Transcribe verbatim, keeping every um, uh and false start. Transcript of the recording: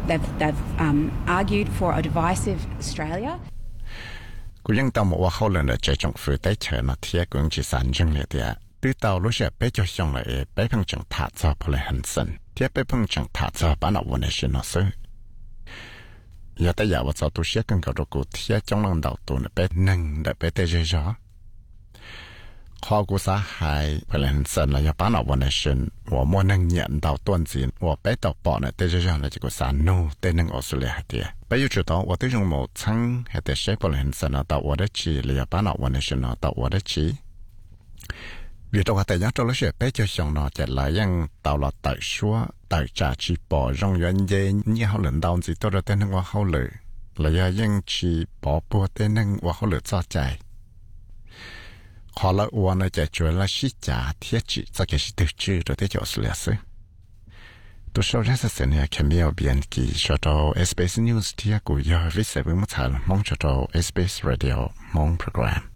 they've they've um, argued for a divisive Australia. Cú dân tàu một hoa khâu lần là chạy trong phía tây trời nó thiệt cũng chỉ sản dân liệt địa. Từ tàu lúc sẽ bé cho xong lại bé phong chẳng thả cho phù lại hành sinh. Thiệt bé phong chẳng thả cho bán nào vấn đề xin nó sư. Giờ tới giờ vào tôi sẽ cần cầu cụ thiệt trong lần đầu tuần bé nâng để bé tê dây gió. Khó của xã hội phải là hành sinh là giờ bán nào vấn đề xin. Và mua nâng nhận đầu tuần gì và bé tàu bỏ này tê dây gió là chỉ có sản nô tê nâng Australia hạt địa. Bây giờ chúng tôi tôi dùng một tháng hay để xếp vào hình sản tạo ở đất chỉ là bán ở vấn đề nó tạo ở đất chỉ vì trong cái thời gian trong lúc sẽ bé cho xong nó chạy lại yang tạo là tại số tại trả chỉ bỏ trong原dây như họ lần đầu gì tôi đã tên qua họ lử là do yang chỉ bỏ bùa tên năng qua họ lử cho chạy họ là uống nó chạy chuối là xí trả thiết chỉ cho cái xí tự chữ rồi thế cho sự lẽ sự tôi sau đó sẽ xem nhà camera biên kỳ cho đó ét bê ét News thì cũng có viết về một tháng mong cho đó ét bê ét Radio mong program